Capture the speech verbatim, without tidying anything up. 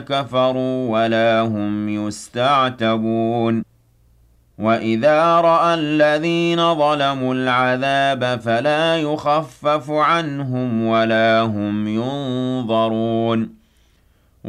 كفروا ولا هم يستعتبون وإذا رأى الذين ظلموا العذاب فلا يخفف عنهم ولا هم ينظرون